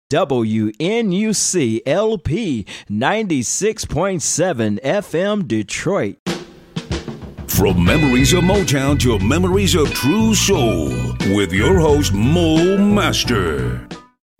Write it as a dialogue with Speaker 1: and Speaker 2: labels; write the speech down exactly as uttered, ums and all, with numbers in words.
Speaker 1: W N U C L P ninety-six point seven F M Detroit.
Speaker 2: From memories of Motown to memories of true soul, with your host, Mo Master.